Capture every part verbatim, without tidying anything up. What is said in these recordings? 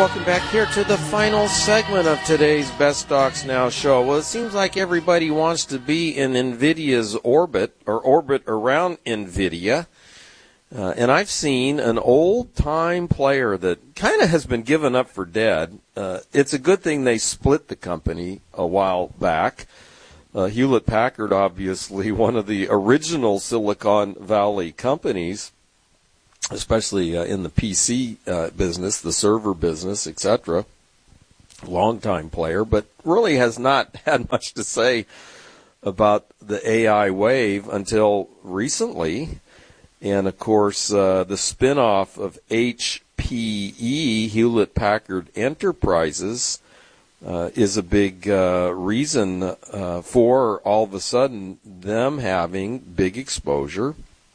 welcome back here to the final segment of today's Best Stocks Now show. Well, it seems like everybody wants to be in NVIDIA's orbit, or orbit around NVIDIA. Uh, and I've seen an old-time player that kind of has been given up for dead. Uh, it's a good thing they split the company a while back. Uh, Hewlett-Packard, obviously, one of the original Silicon Valley companies, especially uh, in the P C uh, business, the server business, et cetera. Long-time player, but really has not had much to say about the A I wave until recently. And, of course, uh, the spinoff of H P E, Hewlett-Packard Enterprises, uh, is a big uh, reason uh, for all of a sudden them having big exposure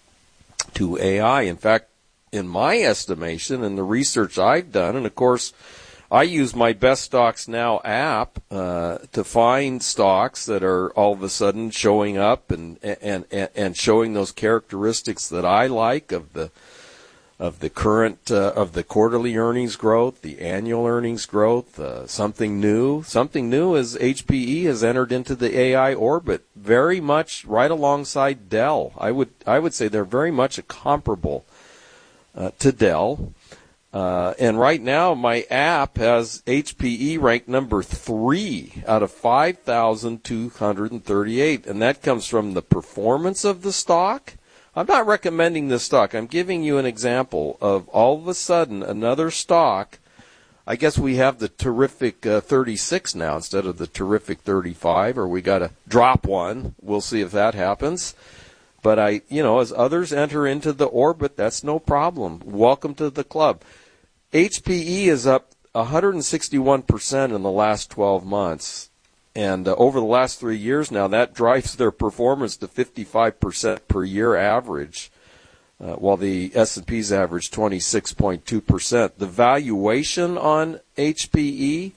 to A I. In fact, in my estimation and the research I've done, and, of course, I use my Best Stocks Now app uh, to find stocks that are all of a sudden showing up and, and and and showing those characteristics that I like of the of the current uh, of the quarterly earnings growth, the annual earnings growth, uh, something new. Something new is H P E has entered into the A I orbit, very much right alongside Dell. I would I would say they're very much a comparable uh, to Dell. Uh, and right now, my app has H P E ranked number three out of five thousand two hundred thirty-eight, and that comes from the performance of the stock. I'm not recommending this stock. I'm giving you an example of all of a sudden another stock. I guess we have the terrific uh, thirty-six now instead of the terrific thirty-five, or we got to drop one. We'll see if that happens. But I, you know, as others enter into the orbit, that's no problem. Welcome to the club. H P E is up one hundred sixty-one percent in the last twelve months. And uh, over the last three years now, that drives their performance to fifty-five percent per year average, uh, while the S and P's average twenty-six point two percent. The valuation on H P E,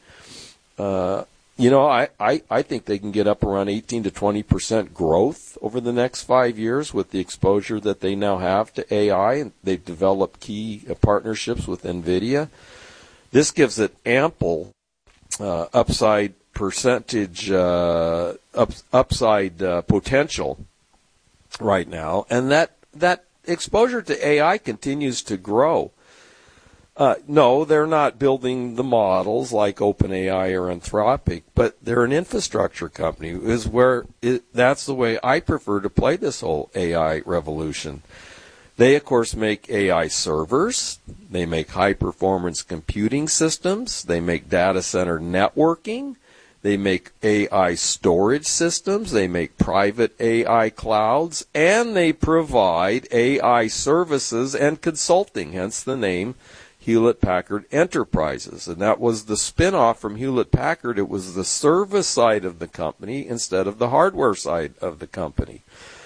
uh, you know, I, I, I think they can get up around eighteen to twenty percent growth over the next five years with the exposure that they now have to A I, and they've developed key uh, partnerships with NVIDIA. This gives it ample uh, upside percentage, uh, up, upside uh, potential right now, and that that exposure to A I continues to grow. Uh, no, they're not building the models like OpenAI or Anthropic, but they're an infrastructure company. Is where it, that's the way I prefer to play this whole A I revolution. They, of course, make A I servers. They make high-performance computing systems. They make data center networking. They make A I storage systems. They make private A I clouds. And they provide A I services and consulting, hence the name Hewlett-Packard Enterprises. And that was the spin-off from Hewlett-Packard. It was the service side of the company instead of the hardware side of the company.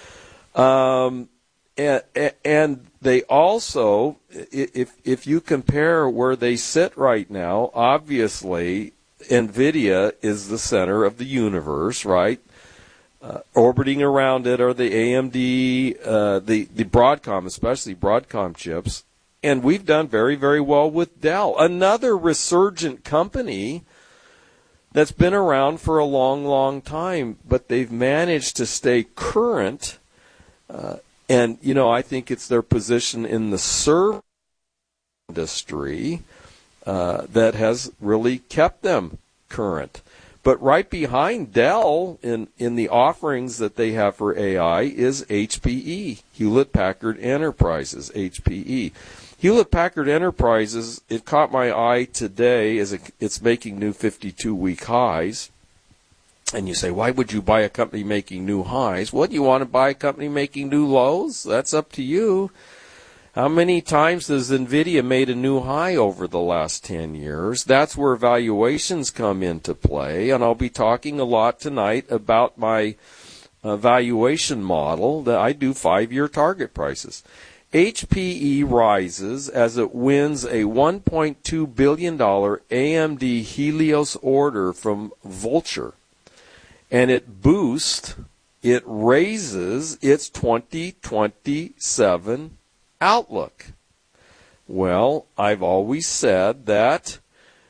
Um, and, and they also, if, if you compare where they sit right now, obviously NVIDIA is the center of the universe, right? Uh, orbiting around it are the A M D, uh, the, the Broadcom, especially Broadcom chips. And we've done very, very well with Dell, another resurgent company that's been around for a long, long time, but they've managed to stay current. Uh, and, you know, I think it's their position in the server industry uh, that has really kept them current. But right behind Dell in, in the offerings that they have for A I is H P E, Hewlett-Packard Enterprises, H P E. Hewlett-Packard Enterprises, it caught my eye today as it's making new fifty-two week highs. And you say, why would you buy a company making new highs? Well, you want to buy a company making new lows? That's up to you. How many times has NVIDIA made a new high over the last ten years? That's where valuations come into play. And I'll be talking a lot tonight about my uh, valuation model that I do five-year target prices. H P E rises as it wins a one point two billion dollars A M D Helios order from Vultr. And it boosts, it raises its twenty twenty-seven outlook. Well, I've always said that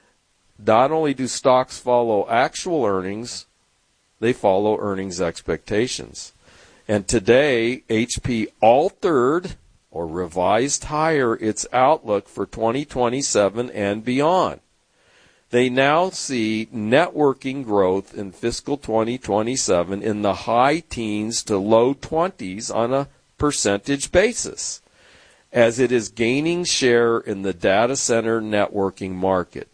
not only do stocks follow actual earnings, they follow earnings expectations. And today, H P altered or revised higher its outlook for twenty twenty-seven and beyond. They now see networking growth in fiscal twenty twenty-seven in the high teens to low twenties on a percentage basis, as it is gaining share in the data center networking market.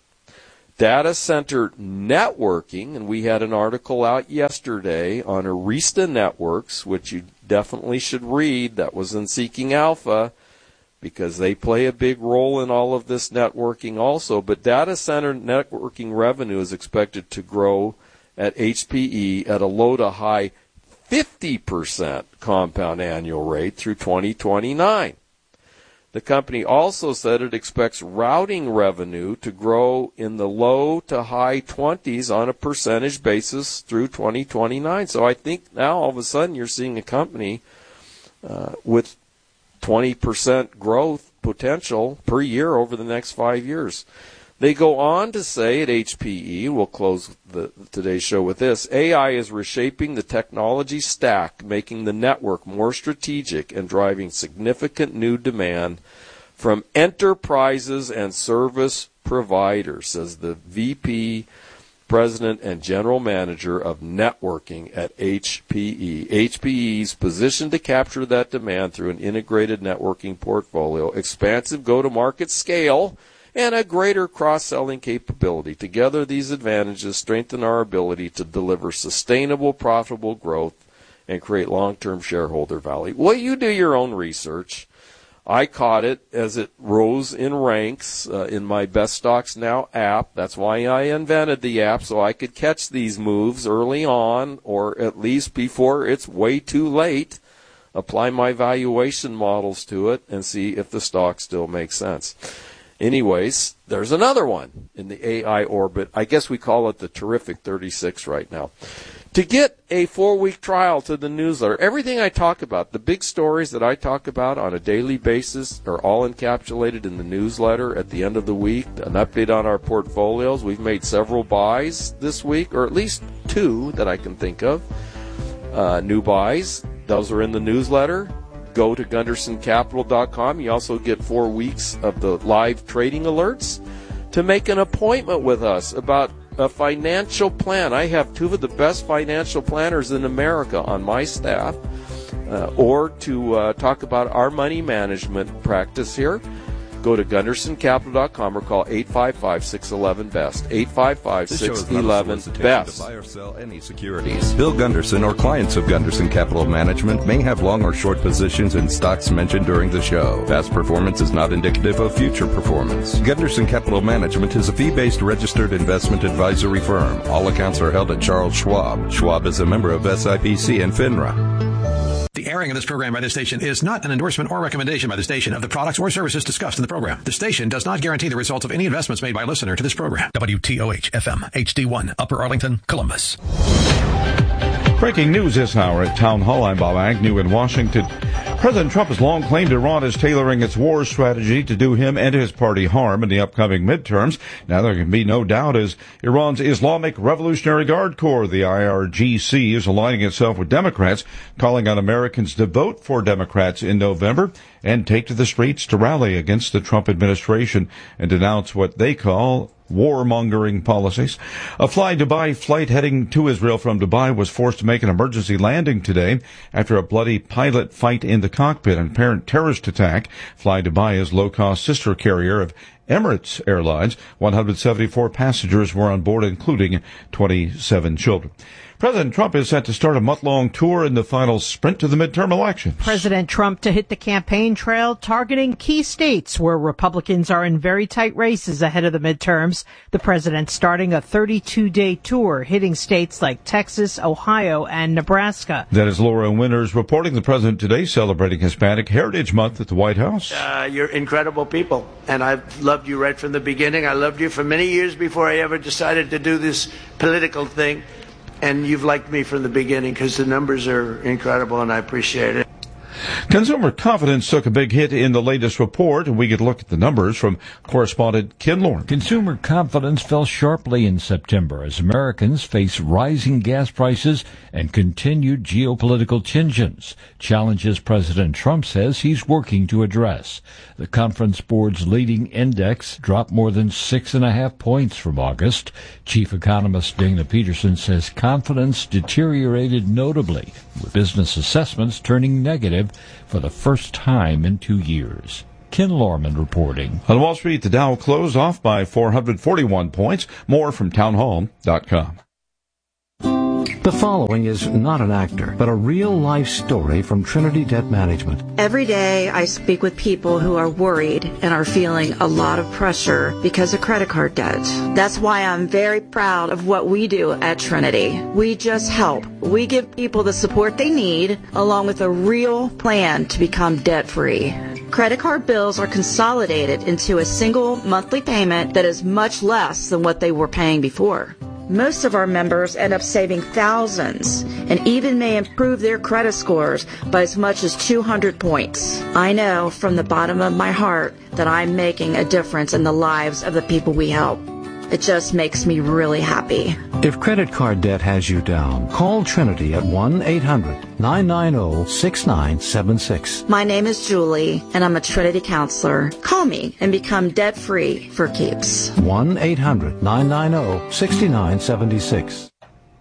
Data center networking, and we had an article out yesterday on Arista Networks, which you definitely should read, that was in Seeking Alpha, because they play a big role in all of this networking also. But data center networking revenue is expected to grow at H P E at a low to high fifty percent compound annual rate through twenty twenty-nine. The company also said it expects routing revenue to grow in the low to high twenties on a percentage basis through twenty twenty-nine. So I think now all of a sudden you're seeing a company uh, with twenty percent growth potential per year over the next five years. They go on to say at H P E, we'll close the, today's show with this, A I is reshaping the technology stack, making the network more strategic and driving significant new demand from enterprises and service providers, says the V P, President, and General Manager of Networking at H P E. H P E is positioned to capture that demand through an integrated networking portfolio, expansive go-to-market scale, and a greater cross-selling capability. Together, these advantages strengthen our ability to deliver sustainable, profitable growth and create long-term shareholder value. Well, you do your own research. I caught it as it rose in ranks uh, in my Best Stocks Now app. That's why I invented the app, so I could catch these moves early on, or at least before it's way too late, apply my valuation models to it, and see if the stock still makes sense. Anyways, there's another one in the A I orbit. I guess we call it the Terrific thirty-six right now. To get a four-week trial to the newsletter, everything I talk about, the big stories that I talk about on a daily basis are all encapsulated in the newsletter at the end of the week. An update on our portfolios. We've made several buys this week, or at least two that I can think of. Uh, new buys. Those are in the newsletter. Go to Gunderson Capital dot com. You also get four weeks of the live trading alerts. To make an appointment with us about a financial plan. I have two of the best financial planners in America on my staff. Uh, or to uh, talk about our money management practice here, go to Gunderson Capital dot com or call eight five five, six one one, B E S T, eight five five, six one one, B E S T. To buy or sell any securities. Bill Gunderson or clients of Gunderson Capital Management may have long or short positions in stocks mentioned during the show. Past performance is not indicative of future performance. Gunderson Capital Management is a fee-based registered investment advisory firm. All accounts are held at Charles Schwab. Schwab is a member of S I P C and FINRA. The airing of this program by this station is not an endorsement or recommendation by the station of the products or services discussed in the program. The station does not guarantee the results of any investments made by a listener to this program. W T O H F M, H D one, Upper Arlington, Columbus. Breaking news this hour at Town Hall. I'm Bob Agnew in Washington. President Trump has long claimed Iran is tailoring its war strategy to do him and his party harm in the upcoming midterms. Now, there can be no doubt as Iran's Islamic Revolutionary Guard Corps, the I R G C, is aligning itself with Democrats, calling on Americans to vote for Democrats in November and take to the streets to rally against the Trump administration and denounce what they call warmongering policies. A Fly Dubai flight heading to Israel from Dubai was forced to make an emergency landing today after a bloody pilot fight in the cockpit and apparent terrorist attack. Fly Dubai is low-cost sister carrier of Emirates Airlines. one hundred seventy-four passengers were on board, including twenty-seven children. President Trump is set to start a month-long tour in the final sprint to the midterm elections. President Trump to hit the campaign trail, targeting key states where Republicans are in very tight races ahead of the midterms. The president starting a thirty-two day tour, hitting states like Texas, Ohio, and Nebraska. That is Laura Winters reporting. The president today celebrating Hispanic Heritage Month at the White House. Uh, you're incredible people, and I've loved you right from the beginning. I loved you for many years before I ever decided to do this political thing. And you've liked me from the beginning because the numbers are incredible, and I appreciate it. Consumer confidence took a big hit in the latest report, and we get a look at the numbers from correspondent Ken Lorne. Consumer confidence fell sharply in September as Americans face rising gas prices and continued geopolitical tensions, challenges President Trump says he's working to address. The Conference Board's leading index dropped more than six and a half points from August. Chief economist Dana Peterson says confidence deteriorated notably, with business assessments turning negative for the first time in two years. Ken Lorman reporting. On Wall Street, the Dow closed off by four hundred forty-one points. More from townhall dot com. The following is not an actor, but a real-life story from Trinity Debt Management. Every day I speak with people who are worried and are feeling a lot of pressure because of credit card debt. That's why I'm very proud of what we do at Trinity. We just help. We give people the support they need, along with a real plan to become debt-free. Credit card bills are consolidated into a single monthly payment that is much less than what they were paying before. Most of our members end up saving thousands and even may improve their credit scores by as much as two hundred points. I know from the bottom of my heart that I'm making a difference in the lives of the people we help. It just makes me really happy. If credit card debt has you down, call Trinity at one eight hundred nine nine zero six nine seven six. My name is Julie, and I'm a Trinity counselor. Call me and become debt-free for keeps. one eight hundred nine nine zero six nine seven six.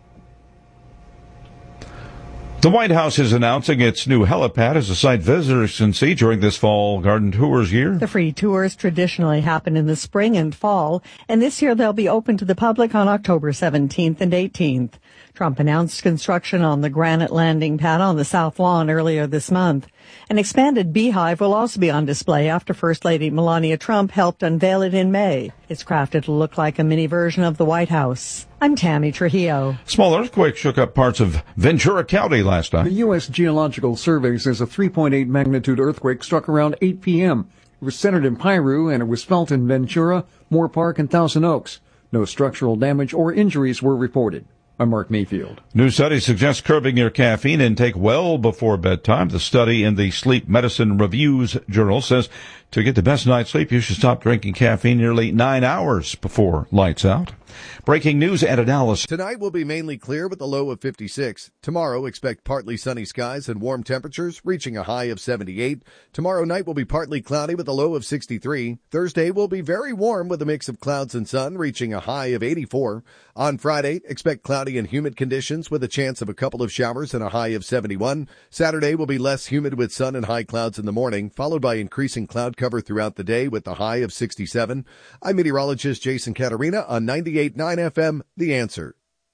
The White House is announcing its new helipad as a site visitors can see during this fall garden tours year. The free tours traditionally happen in the spring and fall, and this year they'll be open to the public on October seventeenth and eighteenth. Trump announced construction on the granite landing pad on the South Lawn earlier this month. An expanded beehive will also be on display after First Lady Melania Trump helped unveil it in May. It's crafted to look like a mini version of the White House. I'm Tammy Trujillo. Small earthquake shook up parts of Ventura County last night. The U S Geological Survey says a three point eight magnitude earthquake struck around eight p.m. It was centered in Piru, and it was felt in Ventura, Moore Park, and Thousand Oaks. No structural damage or injuries were reported. I'm Mark Mayfield. New study suggests curbing your caffeine intake well before bedtime. The study in the Sleep Medicine Reviews journal says to get the best night's sleep, you should stop drinking caffeine nearly nine hours before lights out. Breaking news and analysis. Tonight will be mainly clear with a low of fifty-six. Tomorrow, expect partly sunny skies and warm temperatures, reaching a high of seventy-eight. Tomorrow night will be partly cloudy with a low of sixty-three. Thursday will be very warm with a mix of clouds and sun, reaching a high of eighty-four. On Friday, expect cloudy and humid conditions with a chance of a couple of showers and a high of seventy-one. Saturday will be less humid with sun and high clouds in the morning, followed by increasing cloud cover throughout the day with a high of sixty-seven. I'm meteorologist Jason Caterina on ninety-eight point nine F M, The Answer.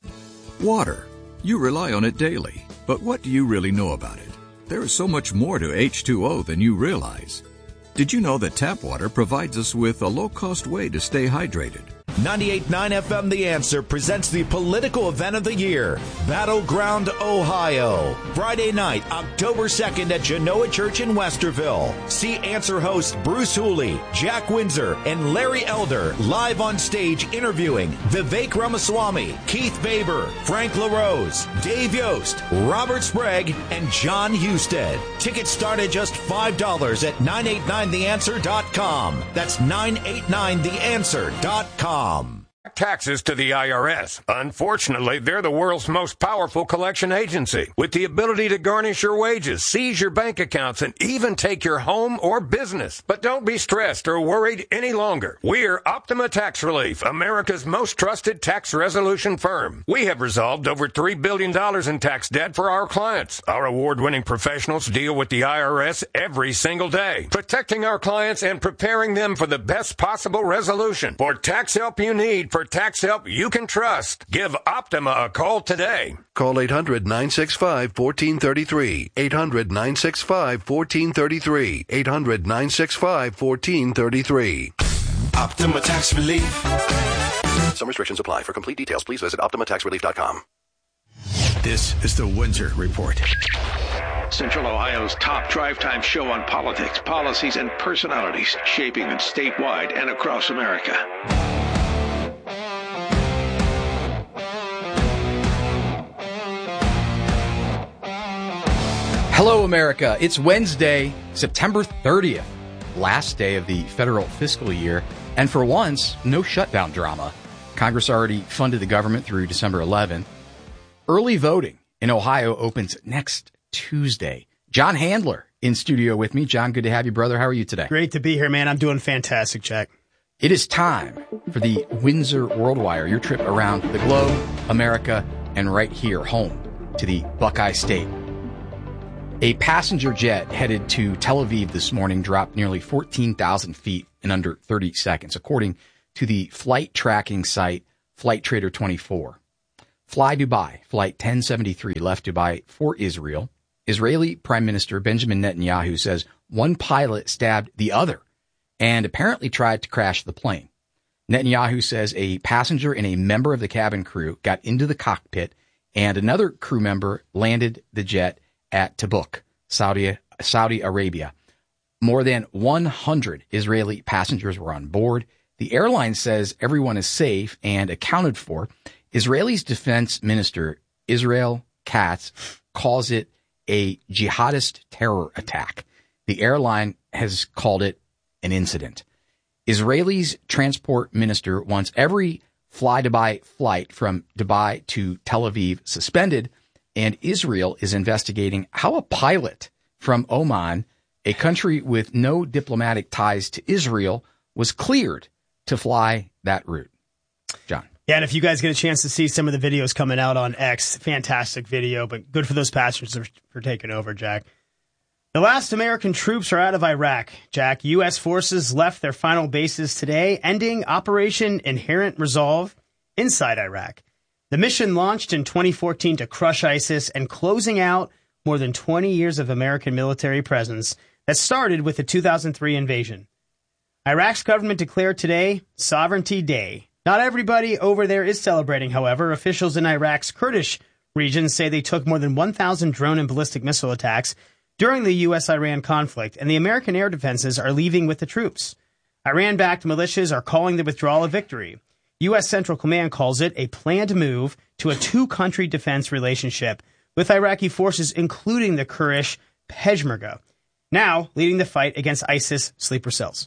Water. You rely on it daily. But what do you really know about it? There is so much more to H two O than you realize. Did you know that tap water provides us with a low-cost way to stay hydrated? ninety-eight point nine F M The Answer presents the political event of the year, Battleground Ohio. Friday night, October second at Genoa Church in Westerville. See Answer hosts Bruce Hooley, Jack Windsor, and Larry Elder live on stage interviewing Vivek Ramaswamy, Keith Baber, Frank LaRose, Dave Yost, Robert Sprague, and John Husted. Tickets start at just five dollars at nine eight nine the answer dot com. That's nine eight nine the answer dot com. Taxes to the I R S. Unfortunately, they're the world's most powerful collection agency, with the ability to garnish your wages, seize your bank accounts, and even take your home or business. But don't be stressed or worried any longer. We're Optima Tax Relief, America's most trusted tax resolution firm. We have resolved over three billion dollars in tax debt for our clients. Our award-winning professionals deal with the I R S every single day, protecting our clients and preparing them for the best possible resolution. For tax help you need, for tax help you can trust, give Optima a call today. Call eight hundred nine six five one four three three. eight hundred nine six five one four three three. eight hundred nine six five one four three three. Optima Tax Relief. Some restrictions apply. For complete details, please visit optima tax relief dot com. This is the Windsor Report. Central Ohio's top drive time show on politics, policies, and personalities shaping it statewide and across America. Hello, America. It's Wednesday, September thirtieth, last day of the federal fiscal year. And for once, no shutdown drama. Congress already funded the government through December eleventh. Early voting in Ohio opens next Tuesday. John Handler in studio with me. John, good to have you, brother. How are you today? Great to be here, man. I'm doing fantastic, Jack. It is time for the Windsor World Wire, your trip around the globe, America, and right here, home to the Buckeye State. A passenger jet headed to Tel Aviv this morning dropped nearly fourteen thousand feet in under thirty seconds, according to the flight tracking site Flight Trader twenty-four. Fly Dubai, Flight ten seventy-three, left Dubai for Israel. Israeli Prime Minister Benjamin Netanyahu says one pilot stabbed the other and apparently tried to crash the plane. Netanyahu says a passenger and a member of the cabin crew got into the cockpit and another crew member landed the jet at Tabuk, Saudi, Saudi Arabia. More than one hundred Israeli passengers were on board. The airline says everyone is safe and accounted for. Israel's defense minister, Israel Katz, calls it a jihadist terror attack. The airline has called it an incident. Israel's transport minister wants every Fly Dubai flight from Dubai to Tel Aviv suspended, and Israel is investigating how a pilot from Oman, a country with no diplomatic ties to Israel, was cleared to fly that route. John. Yeah, and if you guys get a chance to see some of the videos coming out on X, fantastic video, but good for those passengers for taking over, Jack. The last American troops are out of Iraq, Jack. U S forces left their final bases today, ending Operation Inherent Resolve inside Iraq. The mission launched in twenty fourteen to crush ISIS and closing out more than twenty years of American military presence that started with the two thousand three invasion. Iraq's government declared today Sovereignty Day. Not everybody over there is celebrating, however. Officials in Iraq's Kurdish region say they took more than one thousand drone and ballistic missile attacks during the U S Iran conflict, and the American air defenses are leaving with the troops. Iran-backed militias are calling the withdrawal a victory. U S Central Command calls it a planned move to a two-country defense relationship with Iraqi forces, including the Kurdish Peshmerga, now leading the fight against ISIS sleeper cells.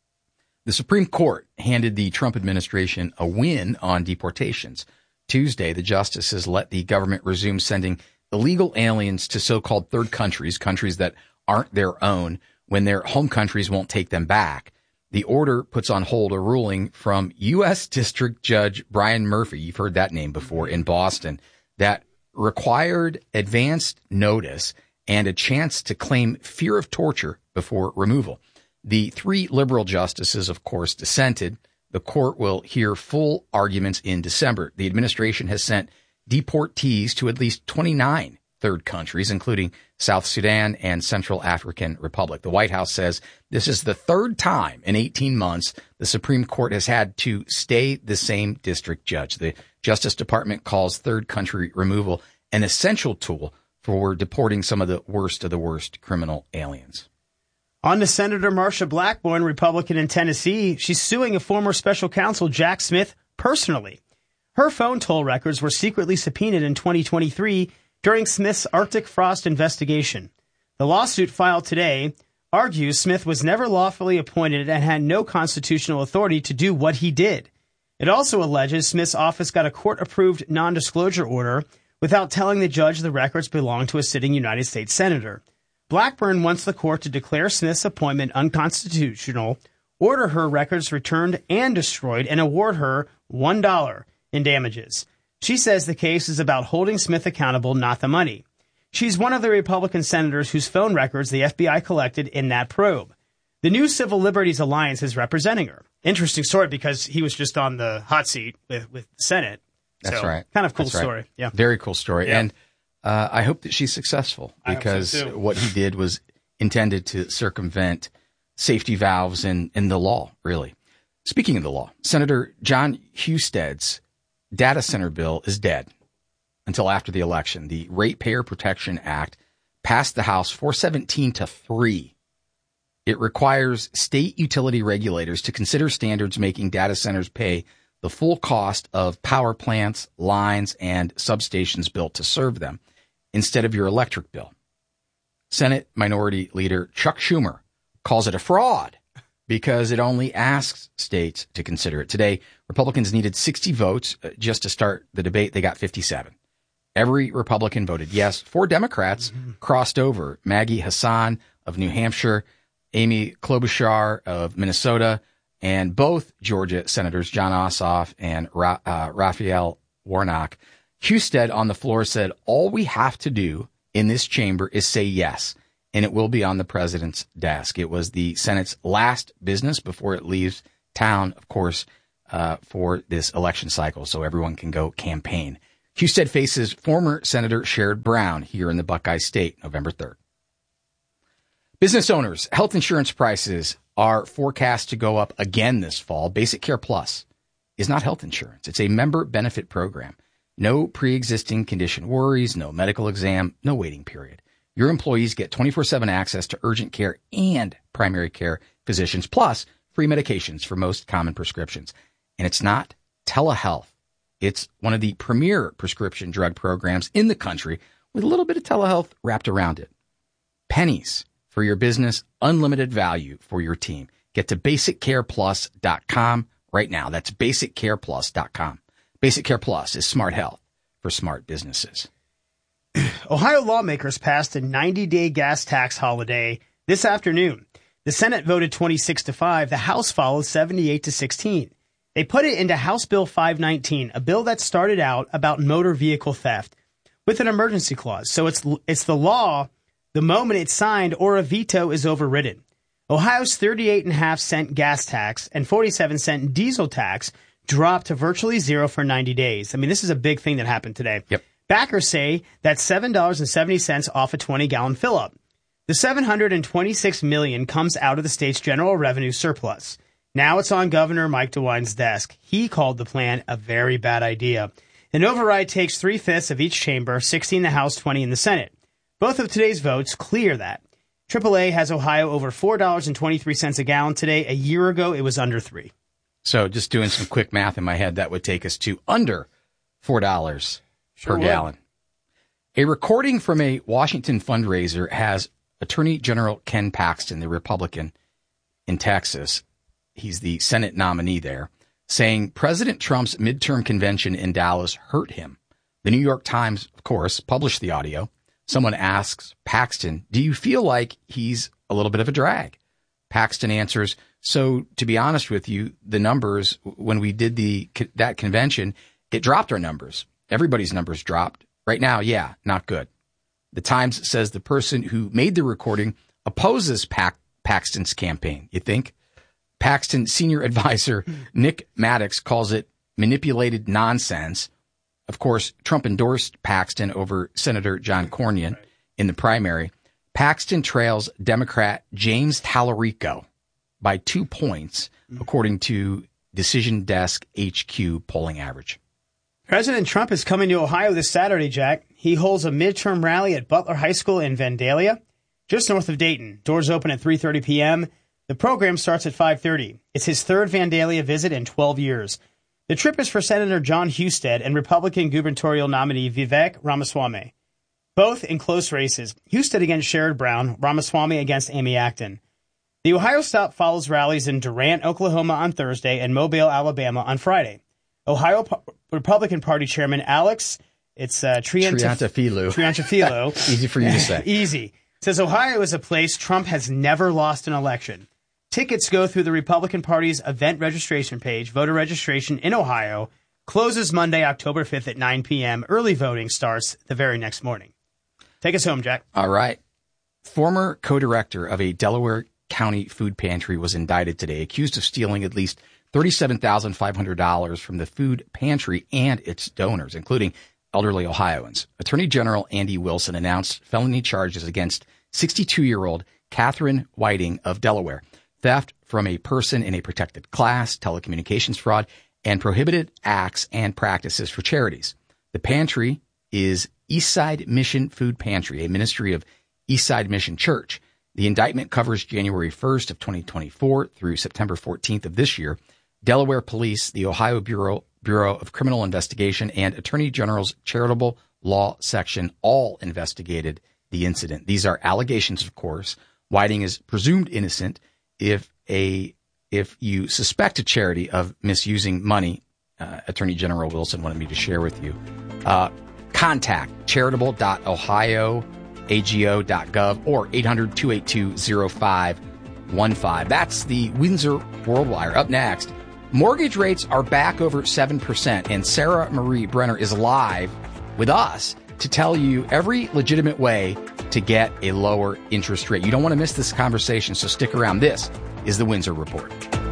The Supreme Court handed the Trump administration a win on deportations. Tuesday, the justices let the government resume sending illegal aliens to so-called third countries, countries that aren't their own, when their home countries won't take them back. The order puts on hold a ruling from U S District Judge Brian Murphy, you've heard that name before, in Boston, that required advanced notice and a chance to claim fear of torture before removal. The three liberal justices, of course, dissented. The court will hear full arguments in December. The administration has sent deportees to at least twenty-nine third countries, including South Sudan and Central African Republic. The White House says this is the third time in eighteen months the Supreme Court has had to stay the same district judge. The Justice Department calls third country removal an essential tool for deporting some of the worst of the worst criminal aliens. On to Senator Marsha Blackburn, Republican in Tennessee. She's suing a former special counsel, Jack Smith, personally. Her phone toll records were secretly subpoenaed in twenty twenty-three during Smith's Arctic frost investigation. The lawsuit filed today argues Smith was never lawfully appointed and had no constitutional authority to do what he did. It also alleges Smith's office got a court-approved non-disclosure order without telling the judge the records belonged to a sitting United States senator. Blackburn wants the court to declare Smith's appointment unconstitutional, order her records returned and destroyed, and award her one dollar in damages. She says the case is about holding Smith accountable, not the money. She's one of the Republican senators whose phone records the F B I collected in that probe. The new Civil Liberties Alliance is representing her. Interesting story because he was just on the hot seat with, with the Senate. That's so, right. Kind of cool That's story. Right. Yeah. Very cool story. Yeah. And uh, I hope that she's successful because so what he did was intended to circumvent safety valves in, in the law, really. Speaking of the law, Senator John Husted's data center bill is dead until after the election. The Ratepayer Protection Act passed the House four seventeen to three. It requires state utility regulators to consider standards making data centers pay the full cost of power plants, lines, and substations built to serve them instead of your electric bill. Senate Minority Leader Chuck Schumer calls it a fraud because it only asks states to consider it. Today, Republicans needed sixty votes just to start the debate. They got fifty-seven. Every Republican voted yes. Four Democrats mm-hmm. crossed over. Maggie Hassan of New Hampshire, Amy Klobuchar of Minnesota, and both Georgia Senators John Ossoff and Ra- uh, Raphael Warnock. Husted on the floor said, all we have to do in this chamber is say yes, and it will be on the president's desk. It was the Senate's last business before it leaves town, of course, uh, for this election cycle, so everyone can go campaign. Husted faces former Senator Sherrod Brown here in the Buckeye State, November third. Business owners, health insurance prices are forecast to go up again this fall. Basic Care Plus is not health insurance. It's a member benefit program. No pre-existing condition worries, no medical exam, no waiting period. Your employees get twenty-four seven access to urgent care and primary care physicians, plus free medications for most common prescriptions. And it's not telehealth. It's one of the premier prescription drug programs in the country with a little bit of telehealth wrapped around it. Pennies for your business, unlimited value for your team. Get to basic care plus dot com right now. That's basic care plus dot com. Basic Care Plus is smart health for smart businesses. Ohio lawmakers passed a ninety-day gas tax holiday this afternoon. The Senate voted twenty-six to five. The House followed seventy-eight to sixteen. They put it into House Bill five nineteen, a bill that started out about motor vehicle theft with an emergency clause. So it's it's the law the moment it's signed or a veto is overridden. Ohio's thirty-eight and a half cent gas tax and forty-seven cent diesel tax dropped to virtually zero for ninety days. I mean, this is a big thing that happened today. Yep. Backers say that's seven dollars and seventy cents off a twenty-gallon fill-up. The seven hundred twenty-six million dollars comes out of the state's general revenue surplus. Now it's on Governor Mike DeWine's desk. He called the plan a very bad idea. An override takes three-fifths of each chamber, sixty in the House, twenty in the Senate. Both of today's votes clear that. triple A has Ohio over four dollars and twenty-three cents a gallon today. A year ago, it was under three. So just doing some quick math in my head, that would take us to under four dollars Sure per would. gallon. A recording from a Washington fundraiser has Attorney General Ken Paxton, the Republican in Texas, he's the Senate nominee there, saying President Trump's midterm convention in Dallas hurt him. The New York Times, of course, published the audio. Someone asks Paxton, do you feel like he's a little bit of a drag? Paxton answers, so to be honest with you, the numbers, when we did the that convention, it dropped our numbers. Everybody's numbers dropped. Right now, yeah, not good. The Times says the person who made the recording opposes Pac- Paxton's campaign. You think? Paxton senior advisor Nick Maddox calls it manipulated nonsense. Of course, Trump endorsed Paxton over Senator John Cornyn in the primary. Paxton trails Democrat James Tallarico by two points, according to Decision Desk H Q polling average. President Trump is coming to Ohio this Saturday, Jack. He holds a midterm rally at Butler High School in Vandalia, just north of Dayton. Doors open at three thirty p.m. The program starts at five thirty. It's his third Vandalia visit in twelve years. The trip is for Senator John Husted and Republican gubernatorial nominee Vivek Ramaswamy, both in close races. Husted against Sherrod Brown, Ramaswamy against Amy Acton. The Ohio stop follows rallies in Durant, Oklahoma on Thursday and Mobile, Alabama on Friday. Ohio P- Republican Party Chairman Alex, it's uh, Triantafilo. Triantafilo. Easy for you to say. Easy. Says Ohio is a place Trump has never lost an election. Tickets go through the Republican Party's event registration page. Voter registration in Ohio closes Monday, October fifth at nine p.m. Early voting starts the very next morning. Take us home, Jack. All right. Former co-director of a Delaware County food pantry was indicted today, accused of stealing at least thirty-seven thousand five hundred dollars from the food pantry and its donors, including elderly Ohioans. Attorney General Andy Wilson announced felony charges against sixty-two-year-old Catherine Whiting of Delaware, theft from a person in a protected class, telecommunications fraud, and prohibited acts and practices for charities. The pantry is Eastside Mission Food Pantry, a ministry of Eastside Mission Church. The indictment covers January first of twenty twenty-four through September fourteenth of this year. Delaware Police, the Ohio Bureau, Bureau of Criminal Investigation, and Attorney General's Charitable Law Section all investigated the incident. These are allegations, of course. Whiting is presumed innocent. If a if you suspect a charity of misusing money, uh, Attorney General Wilson wanted me to share with you, uh, contact charitable dot ohio ago dot gov or eight hundred, two eight two, oh five one five. That's the Windsor World Wire. Up next, mortgage rates are back over seven percent, and Sarah Marie Brenner is live with us to tell you every legitimate way to get a lower interest rate. You don't want to miss this conversation, so stick around. This is the Windsor Report.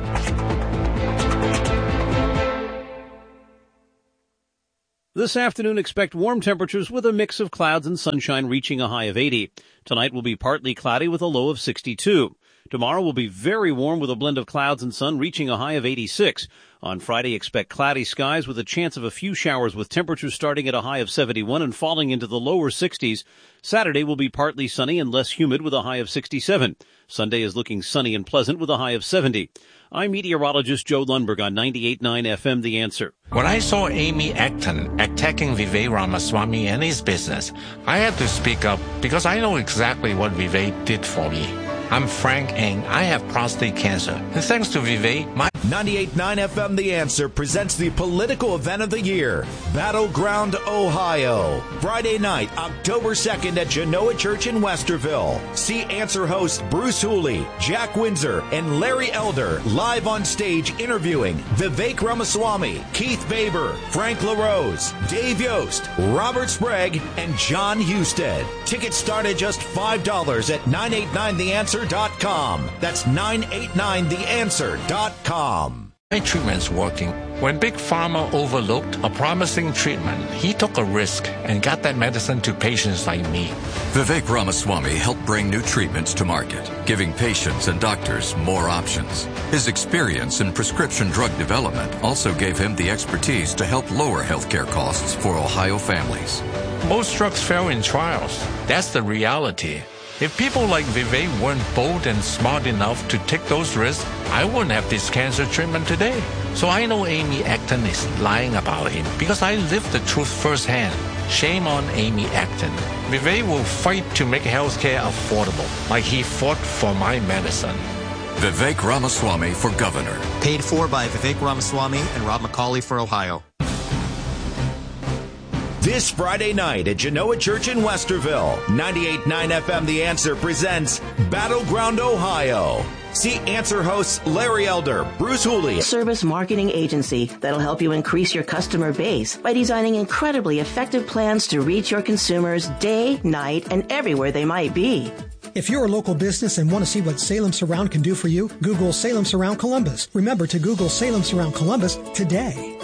This afternoon, expect warm temperatures with a mix of clouds and sunshine reaching a high of eighty. Tonight will be partly cloudy with a low of sixty-two. Tomorrow will be very warm with a blend of clouds and sun reaching a high of eighty-six. On Friday, expect cloudy skies with a chance of a few showers with temperatures starting at a high of seventy-one and falling into the lower sixties. Saturday will be partly sunny and less humid with a high of sixty-seven. Sunday is looking sunny and pleasant with a high of seventy. I'm meteorologist Joe Lundberg on ninety-eight point nine F M The Answer. When I saw Amy Acton attacking Vivek Ramaswamy and his business, I had to speak up because I know exactly what Vivek did for me. I'm Frank Ng. I have prostate cancer. And thanks to Vivek, my... ninety-eight point nine F M The Answer presents the political event of the year, Battleground, Ohio. Friday night, October second at Genoa Church in Westerville. See Answer hosts Bruce Hooley, Jack Windsor, and Larry Elder live on stage interviewing Vivek Ramaswamy, Keith Baber, Frank LaRose, Dave Yost, Robert Sprague, and John Husted. Tickets start at just five dollars at nine eight nine the answer dot com. That's nine eight nine the answer dot com. My treatment's working. When Big Pharma overlooked a promising treatment, he took a risk and got that medicine to patients like me. Vivek Ramaswamy helped bring new treatments to market, giving patients and doctors more options. His experience in prescription drug development also gave him the expertise to help lower healthcare costs for Ohio families. Most drugs fail in trials. That's the reality. If people like Vivek weren't bold and smart enough to take those risks, I wouldn't have this cancer treatment today. So I know Amy Acton is lying about him because I lived the truth firsthand. Shame on Amy Acton. Vivek will fight to make healthcare affordable, like he fought for my medicine. Vivek Ramaswamy for governor. Paid for by Vivek Ramaswamy and Rob McCauley for Ohio. This Friday night at Genoa Church in Westerville, ninety-eight point nine F M The Answer presents Battleground, Ohio. See Answer hosts Larry Elder, Bruce Hooley. Service marketing agency that'll help you increase your customer base by designing incredibly effective plans to reach your consumers day, night, and everywhere they might be. If you're a local business and want to see what Salem Surround can do for you, Google Salem Surround Columbus. Remember to Google Salem Surround Columbus today.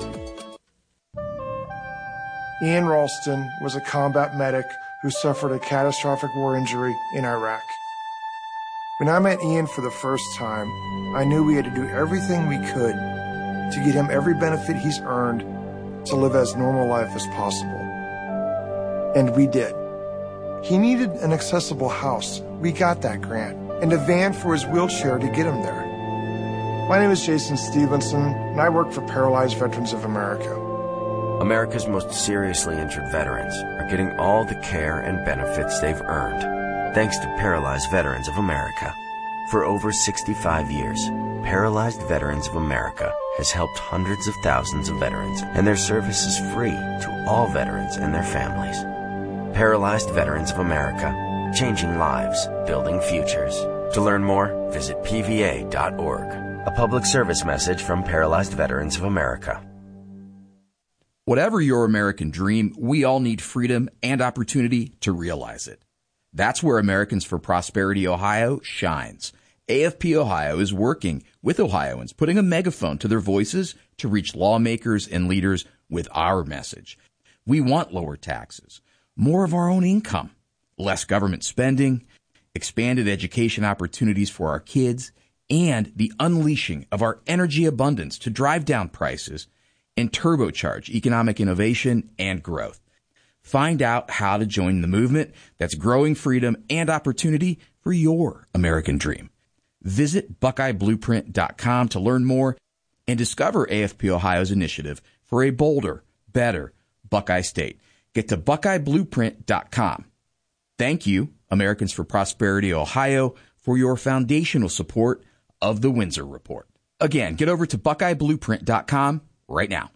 Ian Ralston was a combat medic who suffered a catastrophic war injury in Iraq. When I met Ian for the first time, I knew we had to do everything we could to get him every benefit he's earned to live as normal life as possible. And we did. He needed an accessible house. We got that grant. And a van for his wheelchair to get him there. My name is Jason Stevenson, and I work for Paralyzed Veterans of America. America's most seriously injured veterans are getting all the care and benefits they've earned, thanks to Paralyzed Veterans of America. For over sixty-five years, Paralyzed Veterans of America has helped hundreds of thousands of veterans, and their service is free to all veterans and their families. Paralyzed Veterans of America, changing lives, building futures. To learn more, visit P V A dot org. A public service message from Paralyzed Veterans of America. Whatever your American dream, we all need freedom and opportunity to realize it. That's where Americans for Prosperity Ohio shines. A F P Ohio is working with Ohioans, putting a megaphone to their voices to reach lawmakers and leaders with our message. We want lower taxes, more of our own income, less government spending, expanded education opportunities for our kids, and the unleashing of our energy abundance to drive down prices and turbocharge economic innovation and growth. Find out how to join the movement that's growing freedom and opportunity for your American dream. Visit Buckeye Blueprint dot com to learn more and discover A F P Ohio's initiative for a bolder, better Buckeye State. Get to Buckeye Blueprint dot com. Thank you, Americans for Prosperity Ohio, for your foundational support of the Windsor Report. Again, get over to Buckeye Blueprint dot com right now.